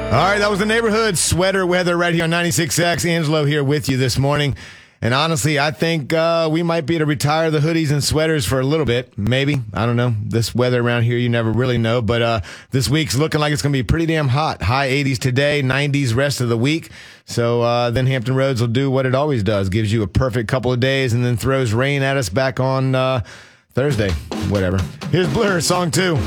All right, that was the neighborhood sweater weather right here on 96X. Angelo here with you this morning. And honestly, I think we might be able to retire the hoodies and sweaters for a little bit. Maybe. I don't know. This weather around here, you never really know. But this week's looking like it's going to be pretty damn hot. High 80s today, 90s rest of the week. So then Hampton Roads will do what it always does. Gives you a perfect couple of days and then throws rain at us back on Thursday. Whatever. Here's Blur, song 2.